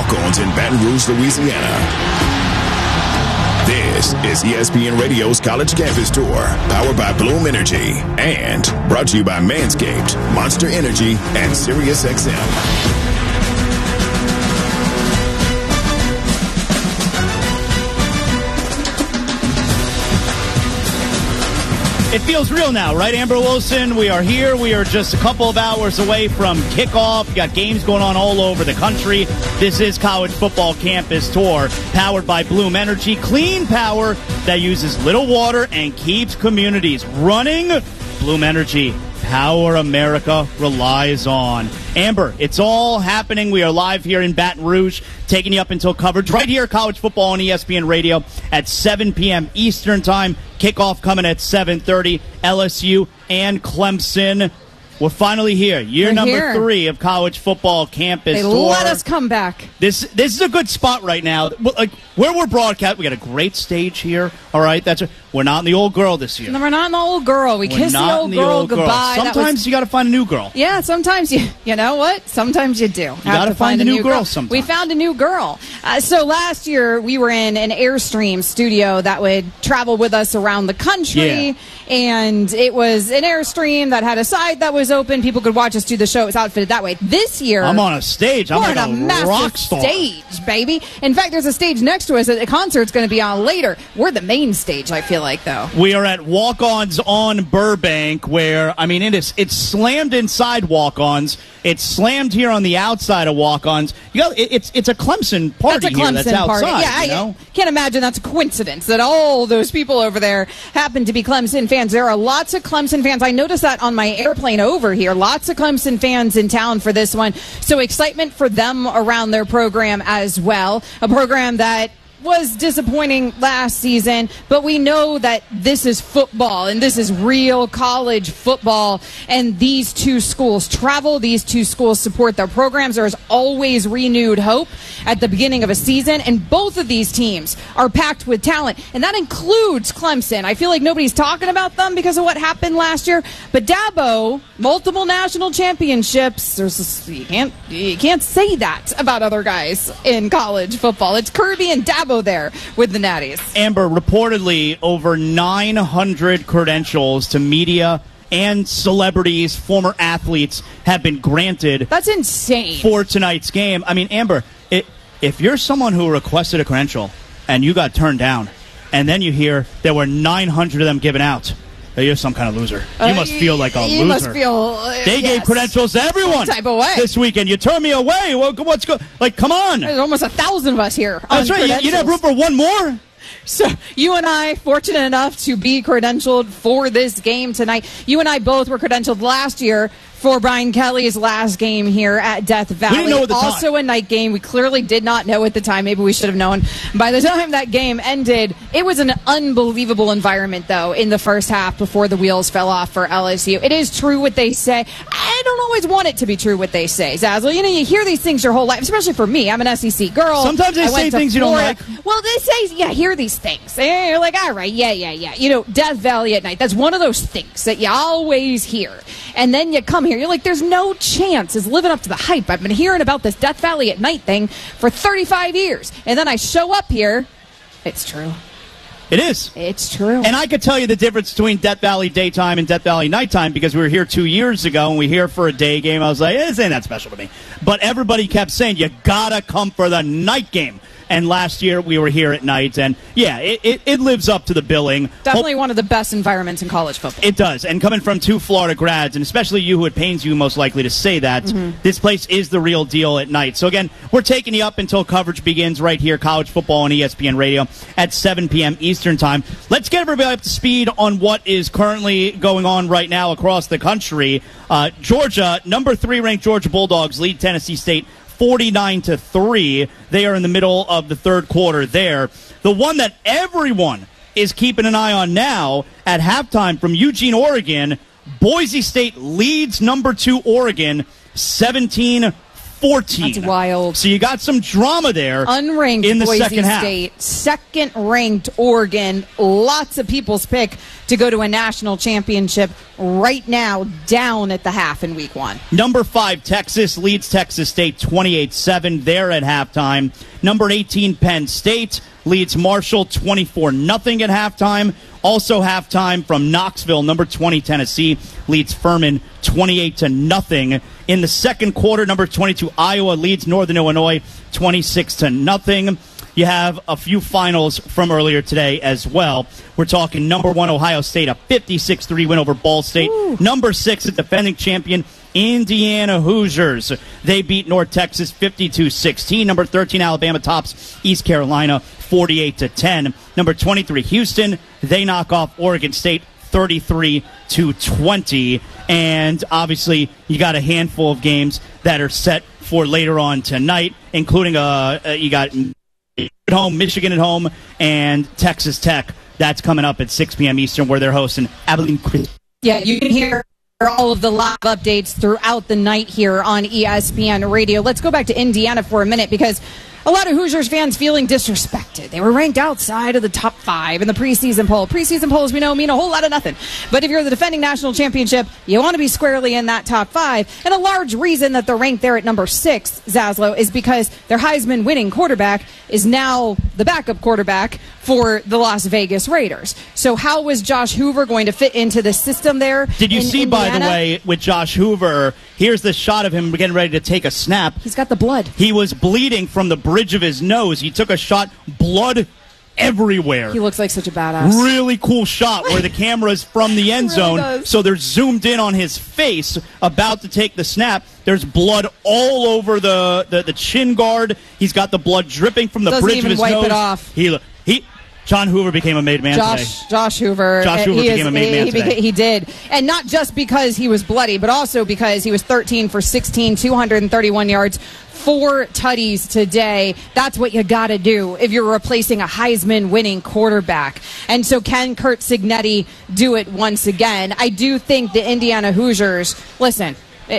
Walk-Ons in Baton Rouge, Louisiana. This is ESPN Radio's College Campus Tour, powered by Bloom Energy, and brought to you by Manscaped, Monster Energy, and SiriusXM. It feels real now, right, Amber Wilson? We are here. We are just a couple of hours away from kickoff. We got games going on all over the country. This is College Football Campus Tour, powered by Bloom Energy. Clean power that uses little water and keeps communities running. Bloom Energy, power America relies on. Amber, it's all happening. We are live here in Baton Rouge, taking you up until coverage right here, college football on ESPN Radio at 7 p.m. Eastern Time. Kickoff coming at 7:30. LSU and Clemson. We're finally here. Year number 3 of College Football Campus They Tour. let us come back. This is a good spot right now. Like where we're broadcast, we got a great stage here. All right, we're not in the old girl this year. No, we're not in the old girl. We kissed the old girl goodbye. Sometimes you got to find a new girl. Yeah, sometimes you know what? Sometimes you do. You got to find a new girl sometimes. We found a new girl. So last year we were in an Airstream studio that would travel with us around the country. Yeah. And it was an Airstream that had a side that was open. People could watch us do the show. It was outfitted that way. This year, I'm on a stage. I'm like on a massive rock star. Stage, baby. In fact, there's a stage next to us that the concert's going to be on later. We're the main stage, I feel like, though. We are at Walk-Ons on Burbank, where, I mean, it's slammed inside Walk-Ons. It's slammed here on the outside of Walk-Ons. It's a Clemson party that's a Clemson here that's outside. Party. Yeah, you know? I can't imagine that's a coincidence that all those people over there happen to be Clemson fans. There are lots of Clemson fans. I noticed that on my airplane over here. Lots of Clemson fans in town for this one. So excitement for them around their program as well. A program that was disappointing last season, but we know that this is football and this is real college football, and these two schools travel, these two schools support their programs. There is always renewed hope at the beginning of a season, and both of these teams are packed with talent, and that includes Clemson. I feel like nobody's talking about them because of what happened last year, but Dabo, multiple national championships. You can't say that about other guys in college football. It's Kirby and Dabo there with the Natties. Amber, reportedly over 900 credentials to media and celebrities, former athletes, have been granted. That's insane. For tonight's game. I mean, Amber, if you're someone who requested a credential and you got turned down, and then you hear there were 900 of them given out, you're some kind of loser. You must feel like a loser. You must feel. They gave credentials to everyone type of way this weekend. You turn me away. What's going? Like, come on. There's almost 1,000 of us here. That's right. You have room for one more. So you and I, fortunate enough to be credentialed for this game tonight. You and I both were credentialed last year for Brian Kelly's last game here at Death Valley. We didn't know at the time. Also a night game. We clearly did not know at the time. Maybe we should have known. By the time that game ended, it was an unbelievable environment, though, in the first half before the wheels fell off for LSU. It is true what they say. I don't always want it to be true what they say, Zazzle. You know, you hear these things your whole life, especially for me. I'm an SEC girl. Sometimes they say things you don't like. Well, they say, hear these things. And you're like, all right, yeah. You know, Death Valley at night, that's one of those things that you always hear. And then you come here, you're like, there's no chance it's living up to the hype. I've been hearing about this Death Valley at night thing for 35 years. And then I show up here. It's true. It is. It's true. And I could tell you the difference between Death Valley daytime and Death Valley nighttime, because we were here 2 years ago and we were here for a day game. I was like, this ain't that special to me. But everybody kept saying, you gotta come for the night game. And last year we were here at night, and yeah, it lives up to the billing. Definitely one of the best environments in college football. It does. And coming from two Florida grads, and especially you, who it pains you most likely to say that, this place is the real deal at night. So again, we're taking you up until coverage begins right here, college football on ESPN Radio at 7 p.m. Eastern Time. Let's get everybody up to speed on what is currently going on right now across the country. Georgia, number 3 ranked Georgia Bulldogs lead Tennessee State 49-3. They are in the middle of the third quarter there. The one that everyone is keeping an eye on now at halftime from Eugene, Oregon, Boise State leads number 2 Oregon 17-14. 14. That's wild. So you got some drama there. Unranked in the Boise second half. State, second-ranked Oregon. Lots of people's pick to go to a national championship right now, down at the half in week 1. Number 5, Texas leads Texas State 28-7 there at halftime. Number 18, Penn State leads Marshall 24-0 at halftime. Also halftime from Knoxville, number 20, Tennessee leads Furman 28-0. In the second quarter, number 22, Iowa leads Northern Illinois 26-0. You have a few finals from earlier today as well. We're talking number 1, Ohio State, a 56-3 win over Ball State. Ooh. Number 6, the defending champion, Indiana Hoosiers. They beat North Texas 52-16. Number 13, Alabama tops East Carolina 48-10. Number 23, Houston. They knock off Oregon State 33-20. And obviously, you got a handful of games that are set for later on tonight, including you got at home, Michigan at home, and Texas Tech. That's coming up at 6 p.m. Eastern, where they're hosting Abilene. Yeah, you can hear all of the live updates throughout the night here on ESPN Radio. Let's go back to Indiana for a minute, because a lot of Hoosiers fans feeling disrespected. They were ranked outside of the top 5 in the preseason poll. Preseason polls, we know, mean a whole lot of nothing. But if you're the defending national championship, you want to be squarely in that top 5. And a large reason that they're ranked there at number 6, Zaslow, is because their Heisman winning quarterback is now the backup quarterback for the Las Vegas Raiders. So how was Josh Hoover going to fit into the system there? Did you see, Indiana? by the way, with Josh Hoover, here's the shot of him getting ready to take a snap. He's got the blood. He was bleeding from the bridge of his nose. He took a shot, blood everywhere. He looks like such a badass. Really cool shot where the camera's from the end zone, does. so they're zoomed in on his face about to take the snap. There's blood all over the chin guard. He's got the blood dripping from the bridge of his nose. Doesn't even wipe it off. John Hoover became a made man today. Josh Hoover. Josh Hoover became a made man today. He did. And not just because he was bloody, but also because he was 13 for 16, 231 yards, 4 tutties today. That's what you got to do if you're replacing a Heisman-winning quarterback. And so can Curt Cignetti do it once again? I do think the Indiana Hoosiers, listen,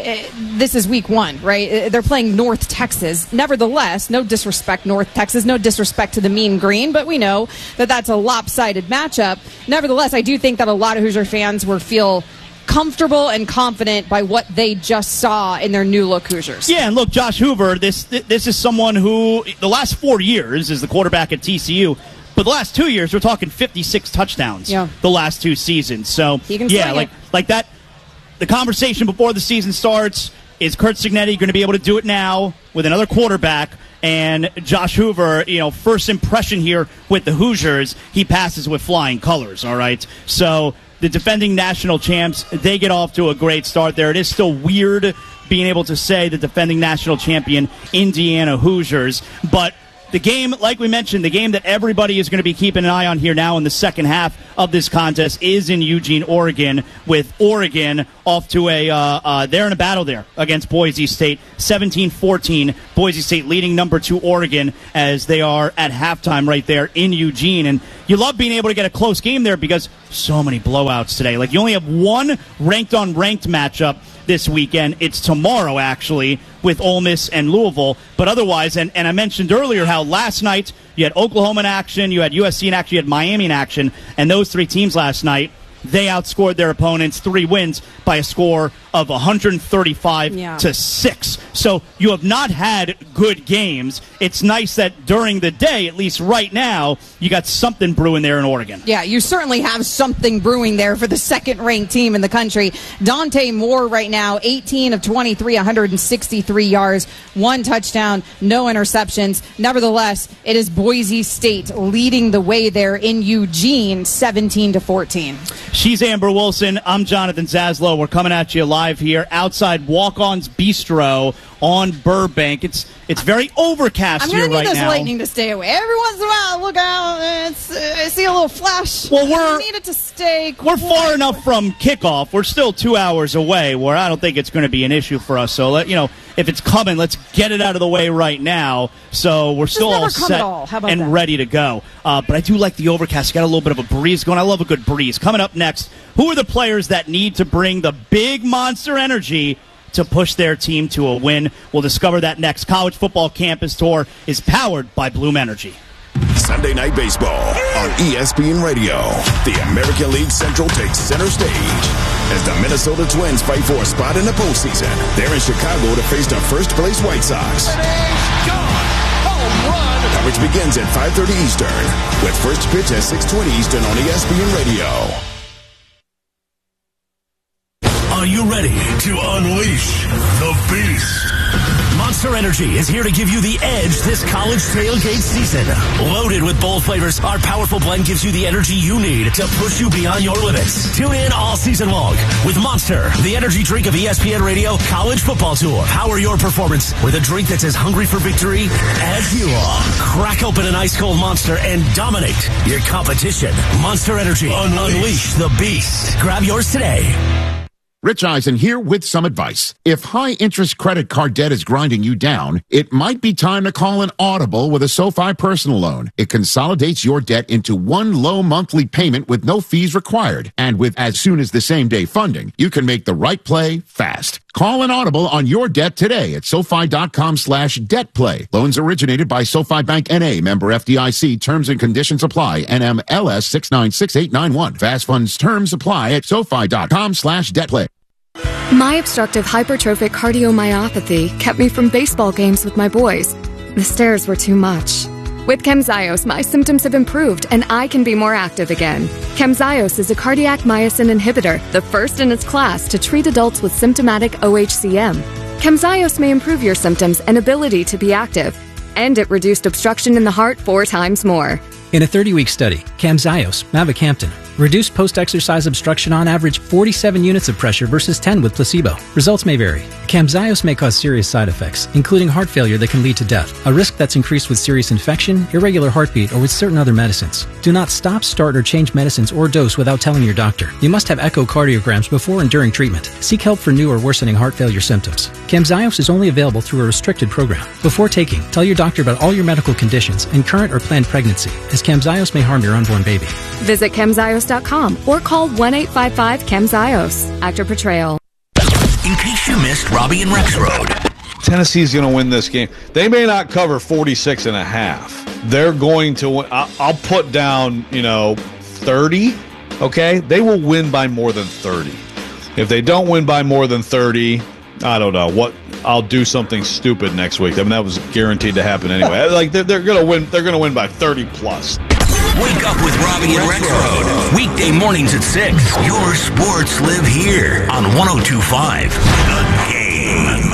this is week 1, right? They're playing North Texas. Nevertheless, no disrespect, North Texas, no disrespect to the Mean Green, but we know that that's a lopsided matchup. Nevertheless, I do think that a lot of Hoosier fans will feel comfortable and confident by what they just saw in their new look Hoosiers. Yeah, and look, Josh Hoover, this is someone who the last 4 years is the quarterback at TCU. But the last 2 years, we're talking 56 touchdowns. Yeah. The last 2 seasons. So he can like that. The conversation before the season starts is Curt Cignetti going to be able to do it now with another quarterback? And Josh Hoover, first impression here with the Hoosiers, he passes with flying colors. All right, so the defending national champs, they get off to a great start there. It is still weird being able to say the defending national champion Indiana Hoosiers, but the game, like we mentioned, the game that everybody is going to be keeping an eye on here now in the second half of this contest is in Eugene, Oregon, with Oregon off to they're in a battle there against Boise State, 17-14. Boise State leading number 2 Oregon as they are at halftime right there in Eugene. And you love being able to get a close game there because so many blowouts today. Like, you only have one ranked-on-ranked matchup this weekend. It's tomorrow, actually, with Ole Miss and Louisville. But otherwise, and I mentioned earlier how last night you had Oklahoma in action, you had USC in action, you had Miami in action, and those 3 teams last night, they outscored their opponents, 3 wins by a score of 135-6. So you have not had good games. It's nice that during the day, at least right now, you got something brewing there in Oregon. Yeah, you certainly have something brewing there for the second-ranked team in the country. Dante Moore right now, 18 of 23, 163 yards, 1 touchdown, no interceptions. Nevertheless, it is Boise State leading the way there in Eugene, 17-14. She's Amber Wilson. I'm Jonathan Zaslow. We're coming at you live here outside Walk-On's Bistro on Burbank. It's very overcast here right now. I'm going to need this lightning to stay away. Every once in a while, look out. I see a little flash. Well, I need it to stay We're far enough from kickoff. We're still 2 hours away where I don't think it's going to be an issue for us. So, if it's coming, let's get it out of the way right now. So we're still all set and ready to go. But I do like the overcast. Got a little bit of a breeze going. I love a good breeze. Coming up next, who are the players that need to bring the big monster energy to push their team to a win. We'll discover that next. College Football Campus Tour is powered by Bloom Energy. Sunday Night Baseball on ESPN Radio. The American League Central takes center stage as the Minnesota Twins fight for a spot in the postseason. They're in Chicago to face the first-place White Sox. Coverage begins at 5:30 Eastern with first pitch at 6:20 Eastern on ESPN Radio. Are you ready to unleash the beast? Monster Energy is here to give you the edge this college tailgate season. Loaded with bold flavors, our powerful blend gives you the energy you need to push you beyond your limits. Tune in all season long with Monster, the energy drink of ESPN Radio College Football Tour. Power your performance with a drink that's as hungry for victory as you are. Crack open an ice-cold Monster and dominate your competition. Monster Energy. Unleash the beast. Grab yours today. Rich Eisen here with some advice. If high-interest credit card debt is grinding you down, it might be time to call an Audible with a SoFi personal loan. It consolidates your debt into one low monthly payment with no fees required. And with as soon as the same-day funding, you can make the right play fast. Call an Audible on your debt today at SoFi.com/debtplay. Loans originated by SoFi Bank N.A. Member FDIC. Terms and conditions apply. NMLS 696891. Fast funds terms apply at SoFi.com/debtplay. My obstructive hypertrophic cardiomyopathy kept me from baseball games with my boys. The stairs were too much. With Camzyos, my symptoms have improved and I can be more active again. Camzyos is a cardiac myosin inhibitor, the first in its class to treat adults with symptomatic OHCM. Camzyos may improve your symptoms and ability to be active, and it reduced obstruction in the heart 4 times more. In a 30-week study, Camzyos, mavacamten, reduced post-exercise obstruction on average 47 units of pressure versus 10 with placebo. Results may vary. Camzyos may cause serious side effects, including heart failure that can lead to death, a risk that's increased with serious infection, irregular heartbeat, or with certain other medicines. Do not stop, start, or change medicines or dose without telling your doctor. You must have echocardiograms before and during treatment. Seek help for new or worsening heart failure symptoms. Camzyos is only available through a restricted program. Before taking, tell your doctor about all your medical conditions and current or planned pregnancy, as Camzyos may harm your unborn baby. Visit Camzyos.com or call 1-855-CAMZYOS. Actor Portrayal. In case you missed Robbie and Rex Road. Tennessee's going to win this game. They may not cover 46.5. They're going to win. I'll put down, 30, okay? They will win by more than 30. If they don't win by more than 30, I don't know what. I'll do something stupid next week. I mean, that was guaranteed to happen anyway. They're going to win. They're going to win by 30 plus. Wake up with Robbie and Rex Road. Weekday mornings at 6. Your sports live here on 102.5 The Game.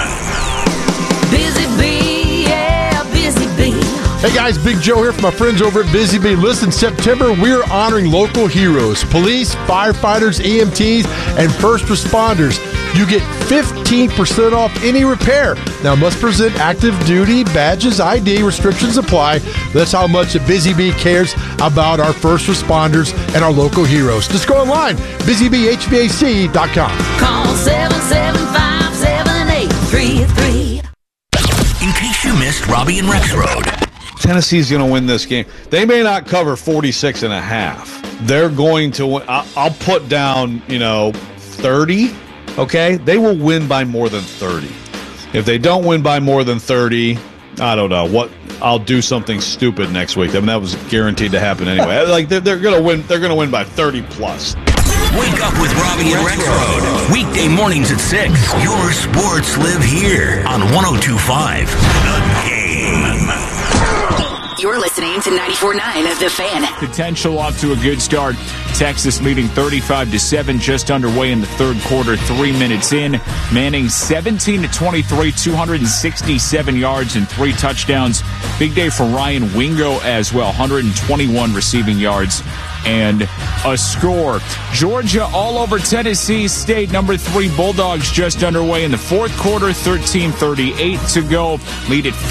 Busy Bee, yeah, Busy Bee. Hey guys, Big Joe here from my friends over at Busy Bee. Listen, September, we're honoring local heroes, police, firefighters, EMTs, and first responders. You get 15% off any repair. Now, must present active duty badges, ID, restrictions apply. That's how much Busy Bee cares about our first responders and our local heroes. Just go online, busybhvac.com. Call 775-7833. In case you missed Robbie and Rex Road. Tennessee's going to win this game. They may not cover 46.5. They're going to win. I'll put down, 30. Okay? They will win by more than 30. If they don't win by more than 30, I don't know what. I'll do something stupid next week. I mean, that was guaranteed to happen anyway. They're going to win. They're going to win by 30 plus. Wake up with Robbie and Rex Road. Weekday mornings at 6. Your sports live here on 102.5 The Game. You're listening to 94.9 of The Fan. Potential off to a good start. Texas leading 35-7, just underway in the third quarter, 3 minutes in. Manning 17-23, 267 yards and 3 touchdowns. Big day for Ryan Wingo as well, 121 receiving yards and a score. Georgia all over Tennessee State. Number 3 Bulldogs just underway in the fourth quarter, 13:38 to go. Lead at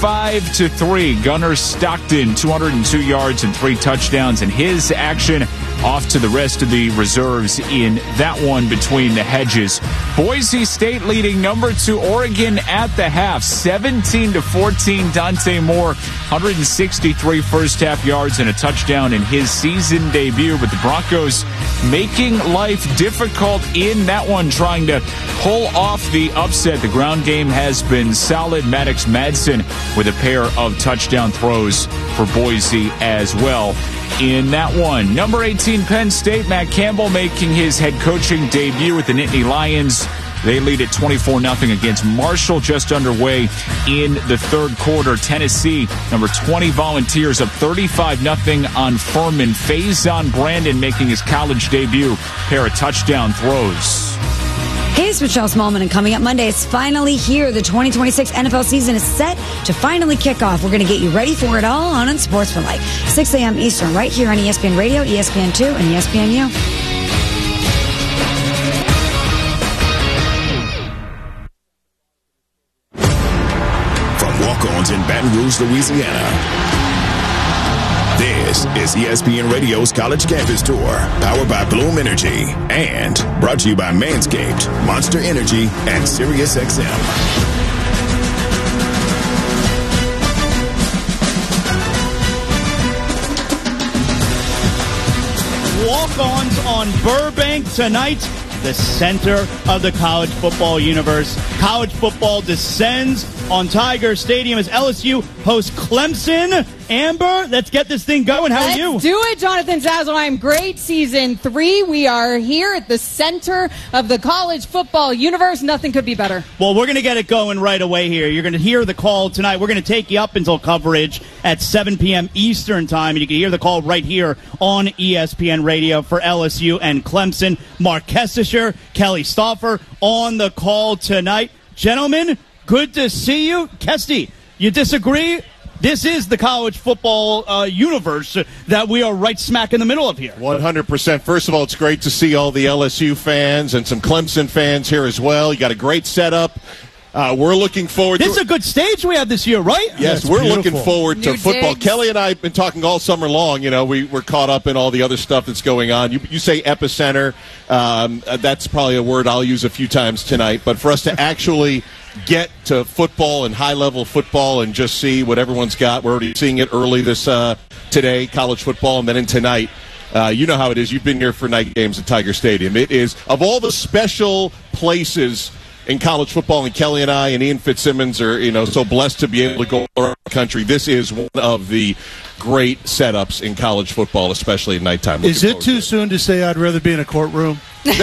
55-3. Gunnar Stockton, 202 yards and 3 touchdowns in his action. off to the rest of the reserves in that one between the hedges. Boise State leading number 2 Oregon at the half, 17-14. Dante Moore, 163 first-half yards and a touchdown in his season debut. But the Broncos making life difficult in that one, trying to pull off the upset. The ground game has been solid. Maddox Madsen with a pair of touchdown throws for Boise as well in that one. Number 18, Penn State, Matt Campbell making his head coaching debut with the Nittany Lions. They lead at 24-0 against Marshall, just underway in the third quarter. Tennessee, number 20 Volunteers, up 35-0 on Furman. Faison Brandon making his college debut, pair of touchdown throws. Hey, it's Michelle Smallman, and coming up Monday, it's finally here. The 2026 NFL season is set to finally kick off. We're going to get you ready for it all on Unsportsmanlike, 6 a.m. Eastern, right here on ESPN Radio, ESPN2, and ESPNU. From walk-ons in Baton Rouge, Louisiana, this is ESPN Radio's College Campus Tour, powered by Bloom Energy and brought to you by Manscaped, Monster Energy, and SiriusXM. Walk-ons on Burbank tonight, the center of the college football universe. College football descends on Tiger Stadium as LSU hosts Clemson. Amber, let's get this thing going. How are you? Let's do it, Jonathan Zasselheim. Great season 3. We are here at the center of the college football universe. Nothing could be better. Well, we're going to get it going right away here. You're going to hear the call tonight. We're going to take you up until coverage at 7 p.m. Eastern time. And you can hear the call right here on ESPN Radio for LSU and Clemson. Mark Kestisher, Kelly Stauffer on the call tonight. Gentlemen, good to see you. Kesty, you disagree? This is the college football universe that we are right smack in the middle of here. 100%. First of all, it's great to see all the LSU fans and some Clemson fans here as well. You got a great setup. We're looking forward to it. This is a good stage we have this year, right? Yes, we're looking forward to football. Digs. Kelly and I have been talking all summer long. You know, we're caught up in all the other stuff that's going on. You say epicenter. That's probably a word I'll use a few times tonight. But for us to actually get to football and high-level football and just see what everyone's got. We're already seeing it early today, college football, and then in tonight. You know how it is. You've been here for night games at Tiger Stadium. It is, of all the special places in college football, and Kelly and I and Ian Fitzsimmons are, so blessed to be able to go around the country. This is one of the great setups in college football, especially at nighttime. Is it too soon to say I'd rather be in a courtroom?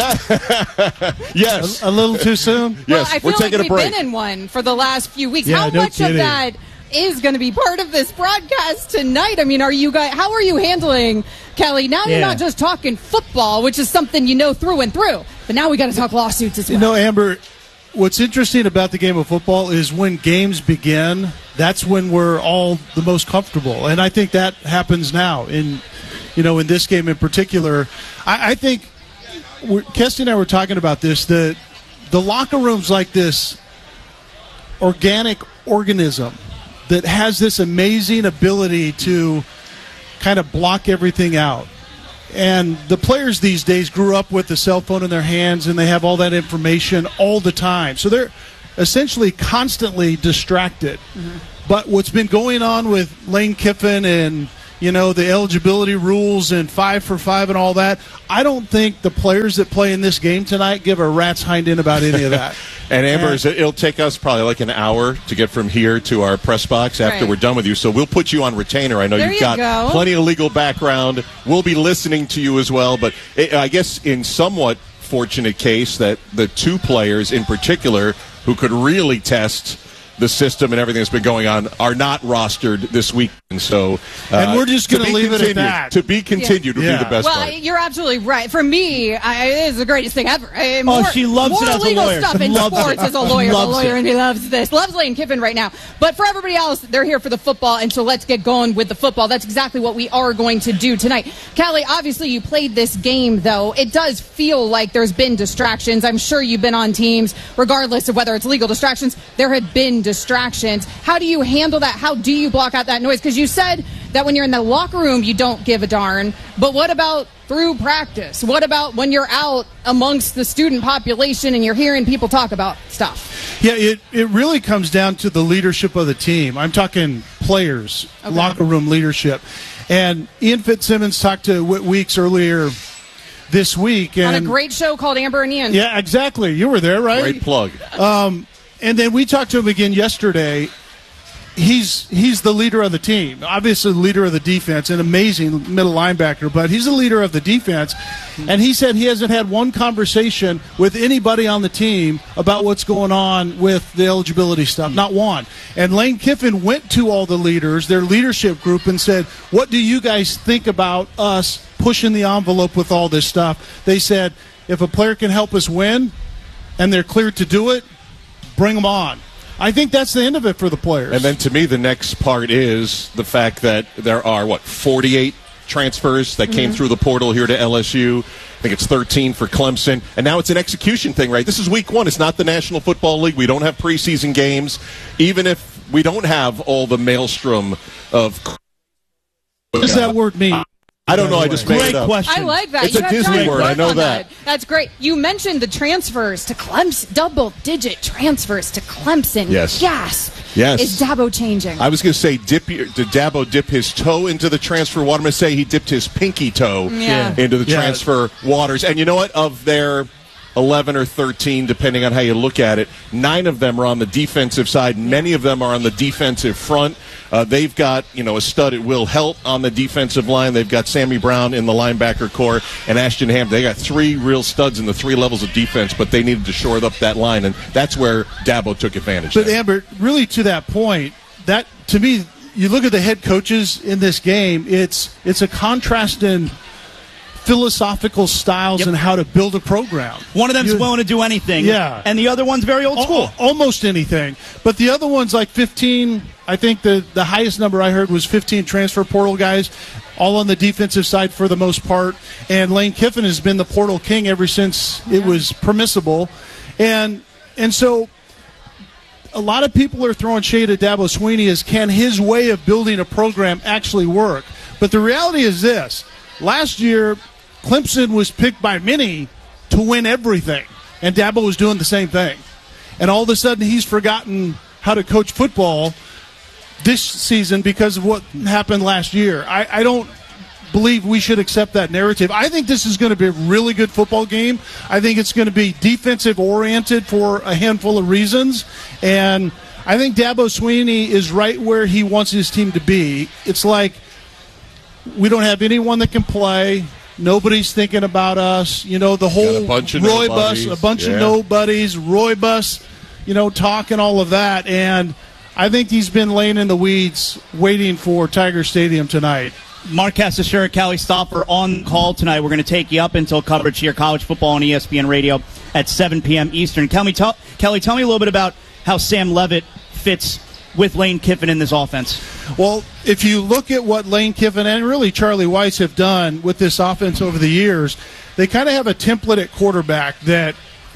Yes. A little too soon? Well, Yes, I feel we're taking like a break. we've been in one for the last few weeks. Yeah, How no much of kidding. that is going to be part of this broadcast tonight? I mean, how are you handling, Kelly? Now you're not just talking football, which is something you know through and through, but now we got to talk lawsuits as well. Amber, what's interesting about the game of football is when games begin, that's when we're all the most comfortable. And I think that happens now in this game in particular. I think Kesty and I were talking about this, the locker room's like this organic organism that has this amazing ability to kind of block everything out. And the players these days grew up with the cell phone in their hands, and they have all that information all the time. So they're essentially constantly distracted. Mm-hmm. But what's been going on with Lane Kiffin and, the eligibility rules and 5 for 5 and all that, I don't think the players that play in this game tonight give a rat's hind end about any of that. And Amber, it'll take us probably like an hour to get from here to our press box after we're done with you. So we'll put you on retainer. I know you've got plenty of legal background. We'll be listening to you as well. But I guess in somewhat fortunate case that the two players in particular who could really test the system and everything that's been going on are not rostered this week. And so, and we're just going to leave it at that. To be continued would be the best part. You're absolutely right. For me, it is the greatest thing ever. She loves it as a legal lawyer. Stuff in sports as a lawyer, and he loves this. Loves Lane Kiffin right now. But for everybody else, they're here for the football, and so let's get going with the football. That's exactly what we are going to do tonight. Callie, obviously you played this game, though. It does feel like there's been distractions. I'm sure you've been on teams, regardless of whether it's legal distractions. There had been distractions. How do you handle that? How do you block out that noise? Because you said that when you're in the locker room, you don't give a darn. But what about through practice? What about when you're out amongst the student population and you're hearing people talk about stuff? Yeah, it really comes down to the leadership of the team. I'm talking players, locker room leadership. And Ian Fitzsimmons talked to Whit Weeks earlier this week. And on a great show called Amber and Ian. Yeah, exactly. You were there, right? Great plug. And then we talked to him again yesterday. He's the leader of the team. Obviously the leader of the defense, an amazing middle linebacker, but he's the leader of the defense. And he said he hasn't had one conversation with anybody on the team about what's going on with the eligibility stuff. Not one. And Lane Kiffin went to all the leaders, their leadership group, and said, what do you guys think about us pushing the envelope with all this stuff? They said, if a player can help us win and they're cleared to do it, bring them on. I think that's the end of it for the players. And then to me, the next part is the fact that there are, 48 transfers that came through the portal here to LSU. I think it's 13 for Clemson. And now it's an execution thing, right? This is week 1. It's not the National Football League. We don't have preseason games. Even if we don't have all the maelstrom of... What does that word mean? I don't know. I just made it up. Question. I like that. It's you a have Disney giant word. I work know on that. That's great. You mentioned the transfers to Clemson, double-digit transfers to Clemson. Yes. Gasp. Yes. Is Dabo changing? I was going to say, did Dabo dip his toe into the transfer water? I'm going to say he dipped his pinky toe into the transfer waters. And you know what? Of their 11 or 13, depending on how you look at it, 9 of them are on the defensive side. Many of them are on the defensive front. They've got, a stud at Will Helt on the defensive line. They've got Sammy Brown in the linebacker core and Ashton Hamm. They got 3 real studs in the 3 levels of defense, but they needed to shore up that line, and that's where Dabo took advantage. But, Amber, really to that point, that, to me, you look at the head coaches in this game, it's a contrast in philosophical styles and how to build a program. One of them's willing to do anything, and the other one's very old school. Almost anything. But the other one's like 15. I think the highest number I heard was 15 transfer portal guys, all on the defensive side for the most part. And Lane Kiffin has been the portal king ever since it was permissible. And so a lot of people are throwing shade at Dabo Swinney as can his way of building a program actually work. But the reality is this. Last year, Clemson was picked by many to win everything, and Dabo was doing the same thing. And all of a sudden, he's forgotten how to coach football this season because of what happened last year. I don't believe we should accept that narrative. I think this is going to be a really good football game. I think it's going to be defensive-oriented for a handful of reasons, and I think Dabo Swinney is right where he wants his team to be. It's like we don't have anyone that can play. Nobody's thinking about us. The whole Roy bus, a bunch of nobodies, Roy bus, talk and all of that. And I think he's been laying in the weeds waiting for Tiger Stadium tonight. Mark Cassashura, Callie Stopper on call tonight. We're going to take you up until coverage here, college football on ESPN Radio at 7 p.m. Eastern. Kelly, tell me a little bit about how Sam Leavitt fits with Lane Kiffin in this offense. Well, if you look at what Lane Kiffin and really Charlie Weis have done with this offense over the years, they kind of have a template at quarterback that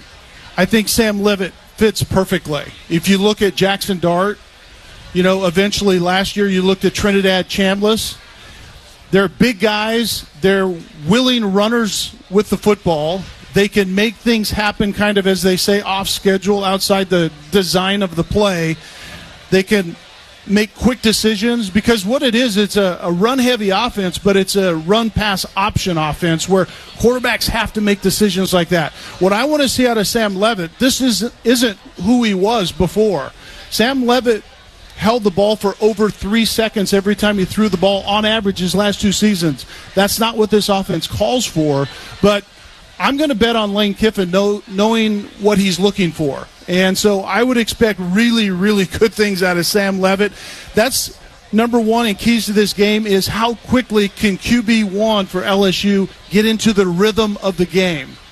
I think Sam Leavitt fits perfectly. If you look at Jackson Dart, eventually last year you looked at Trinidad Chambliss. They're big guys. They're willing runners with the football. They can make things happen kind of, as they say, off schedule, outside the design of the play. They can make quick decisions because what it is, it's a run-heavy offense, but it's a run-pass option offense where quarterbacks have to make decisions like that. What I want to see out of Sam Leavitt, this isn't who he was before. Sam Leavitt held the ball for over 3 seconds every time he threw the ball on average his last 2 seasons. That's not what this offense calls for, but I'm going to bet on Lane Kiffin knowing what he's looking for. And so I would expect really, really good things out of Sam Leavitt. That's number one, and keys to this game is how quickly can QB1 for LSU get into the rhythm of the game.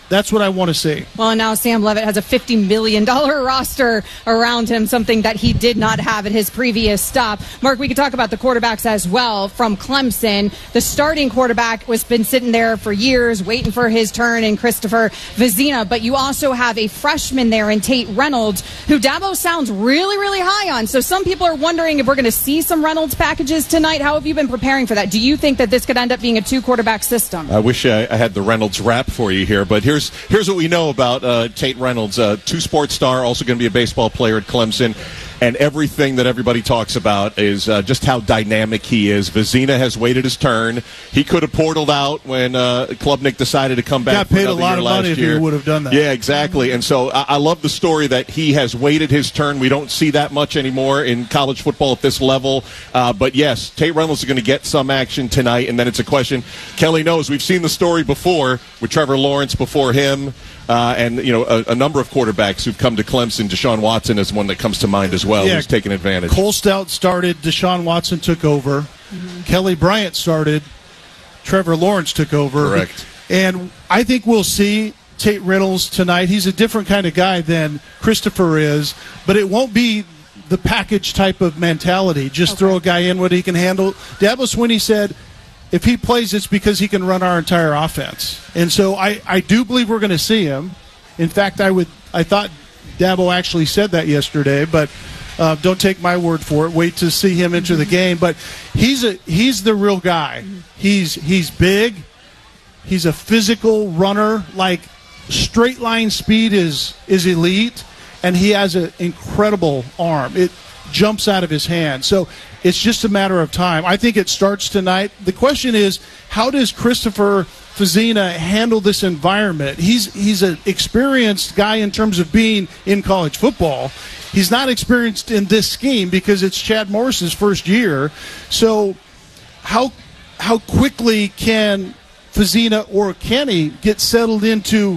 That's what I want to see. Well, and now Sam Levitt has a $50 million roster around him, something that he did not have at his previous stop. Mark, we could talk about the quarterbacks as well from Clemson. The starting quarterback was been sitting there for years, waiting for his turn in Christopher Vezina, but you also have a freshman there in Tate Reynolds, who Dabo sounds really, really high on. So some people are wondering if we're going to see some Reynolds packages tonight. How have you been preparing for that? Do you think that this could end up being a 2-quarterback system? I wish I had the Reynolds rap for you here, but here's what we know about Tate Reynolds. 2-sport star, also going to be a baseball player at Clemson. And everything that everybody talks about is just how dynamic he is. Vezina has waited his turn. He could have portaled out when Klubnik decided to come back. Got paid a lot of money if he would have done that. Yeah, exactly. And so I love the story that he has waited his turn. We don't see that much anymore in college football at this level. But yes, Tate Reynolds is going to get some action tonight. And then it's a question. Kelly knows we've seen the story before with Trevor Lawrence before him. And, a number of quarterbacks who've come to Clemson. Deshaun Watson is one that comes to mind as well, who's taken advantage. Cole Stout started. Deshaun Watson took over. Mm-hmm. Kelly Bryant started. Trevor Lawrence took over. Correct. And I think we'll see Tate Reynolds tonight. He's a different kind of guy than Christopher is, but it won't be the package type of mentality. Just throw a guy in what he can handle. Dabo Swinney said, if he plays, it's because he can run our entire offense. And so I do believe we're going to see him. In fact, I thought Dabo actually said that yesterday, but don't take my word for it. Wait to see him enter the game. But he's the real guy. He's big. He's a physical runner. Like, straight line speed is elite, and he has an incredible arm. It jumps out of his hand. So it's just a matter of time. I think it starts tonight. The question is, how does Christopher Vezina handle this environment? He's an experienced guy in terms of being in college football. He's not experienced in this scheme because it's Chad Morris's first year. So how quickly can Vezina or can he get settled into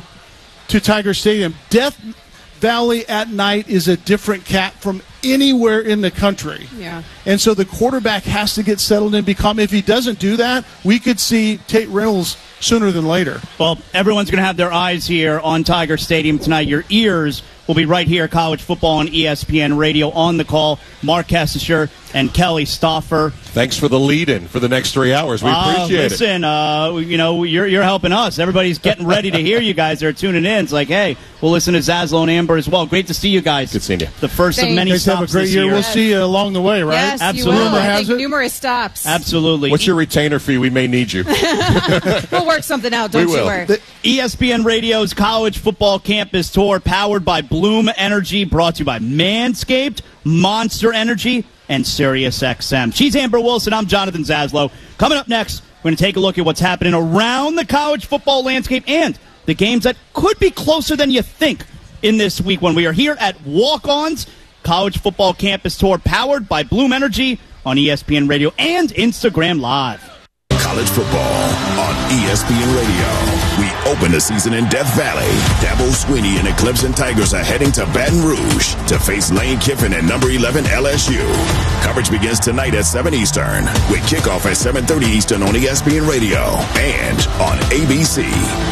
Tiger Stadium? Death Valley at night is a different cat from anywhere in the country. Yeah. And so the quarterback has to get settled and become, if he doesn't do that, we could see Tate Reynolds sooner than later. Well, everyone's going to have their eyes here on Tiger Stadium tonight. Your ears will be right here, college football on ESPN Radio. On the call, Mark Kessler and Kelly Stauffer. Thanks for the lead-in for the next 3 hours. We appreciate it. Listen, you're helping us. Everybody's getting ready to hear you guys. They're tuning in. It's like, hey, we'll listen to Zaslow and Amber as well. Great to see you guys. Good seeing you. The first of many stops have a great year. Year. We'll see you along the way, right? Yes, absolutely. You will. I think numerous stops. Absolutely. What's your retainer fee? We may need you. We'll work something out, don't you worry. The ESPN Radio's College Football Campus Tour, powered by Bloom Energy, brought to you by Manscaped, Monster Energy, and SiriusXM. She's Amber Wilson. I'm Jonathan Zaslow. Coming up next, we're going to take a look at what's happening around the college football landscape and the games that could be closer than you think in this week when we are here at Walk-On's College Football Campus Tour, powered by Bloom Energy on ESPN Radio and Instagram Live. College football on ESPN Radio. We open the season in Death Valley. Dabo Swinney and the Clemson Tigers are heading to Baton Rouge to face Lane Kiffin and number 11 LSU. Coverage begins tonight at 7 Eastern with kickoff at 7:30 Eastern on ESPN Radio and on ABC.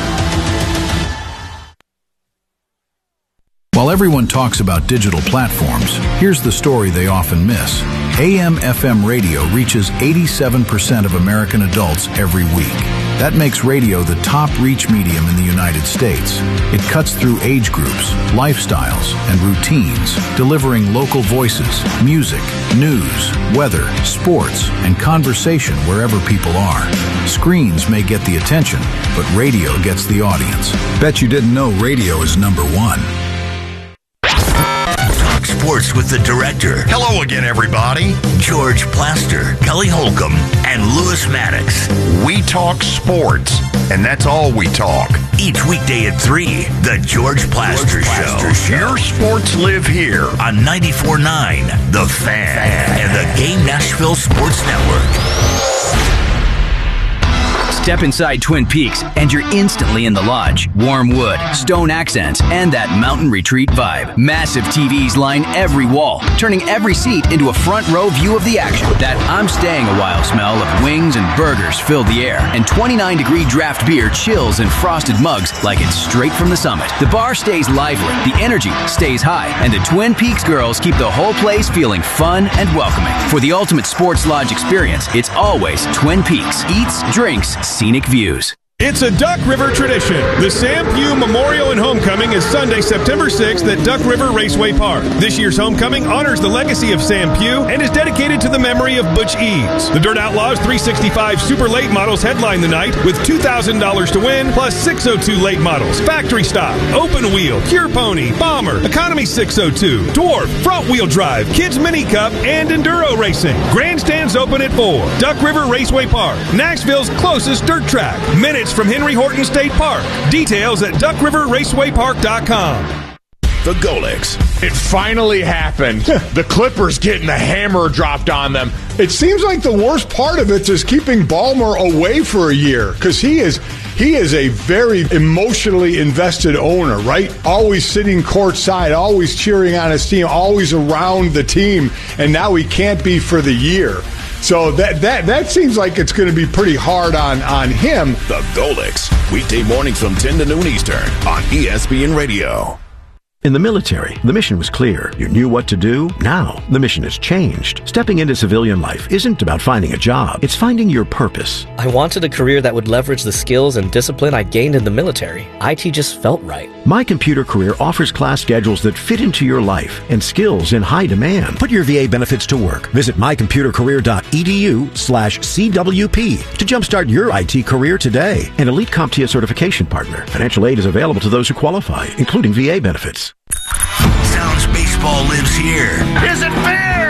While everyone talks about digital platforms, here's the story they often miss. AM/FM radio reaches 87% of American adults every week. That makes radio the top reach medium in the United States. It cuts through age groups, lifestyles, and routines, delivering local voices, music, news, weather, sports, and conversation wherever people are. Screens may get the attention, but radio gets the audience. Bet you didn't know radio is number one. Sports with the director. Hello again, everybody. George Plaster, Kelly Holcomb, and Lewis Maddox. We talk sports, and that's all we talk. Each weekday at 3, The George Plaster Show. Your sports live here on 94.9, The Fan, and the Game Nashville Sports Network. Step inside Twin Peaks, and you're instantly in the lodge. Warm wood, stone accents, and that mountain retreat vibe. Massive TVs line every wall, turning every seat into a front row view of the action. That I'm staying a while smell of wings and burgers fill the air, and 29-degree draft beer chills in frosted mugs like it's straight from the summit. The bar stays lively, the energy stays high, and the Twin Peaks girls keep the whole place feeling fun and welcoming. For the ultimate sports lodge experience, it's always Twin Peaks. Eats, drinks, scenic views. It's a Duck River tradition. The Sam Pugh Memorial and Homecoming is Sunday, September 6th at Duck River Raceway Park. This year's homecoming honors the legacy of Sam Pugh and is dedicated to the memory of Butch Eads. The Dirt Outlaws 365 Super Late models headline the night with $2,000 to win, plus 602 late models, Factory Stop, Open Wheel, Pure Pony, Bomber, Economy 602, Dwarf, Front Wheel Drive, Kids Mini Cup, and Enduro Racing. Grandstands open at 4. Duck River Raceway Park, Nashville's closest dirt track. Minutes from Henry Horton State Park. Details at duckriverracewaypark.com. The Golics. It finally happened. The Clippers getting the hammer dropped on them. It seems like the worst part of it is keeping Ballmer away for a year, because he is a very emotionally invested owner, right? Always sitting courtside, always cheering on his team, always around the team, and now he can't be for the year. So that seems like it's going to be pretty hard on him. The Golics. Weekday mornings from 10 to noon Eastern on ESPN Radio. In the military, the mission was clear. You knew what to do. Now, the mission has changed. Stepping into civilian life isn't about finding a job. It's finding your purpose. I wanted a career that would leverage the skills and discipline I gained in the military. IT just felt right. My Computer Career offers class schedules that fit into your life and skills in high demand. Put your VA benefits to work. Visit mycomputercareer.edu/CWP to jumpstart your IT career today. An Elite CompTIA certification partner. Financial aid is available to those who qualify, including VA benefits. Sounds baseball lives here. Is it fair?